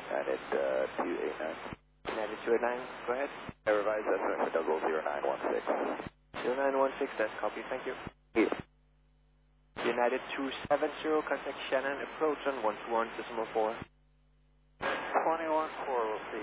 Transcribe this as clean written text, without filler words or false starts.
United 289. United 289, go ahead. I revised estimate for 000916. 0916, that's copy, thank you. Yeah. United 270, contact Shannon, approach on 121.4. 21.4, we'll see.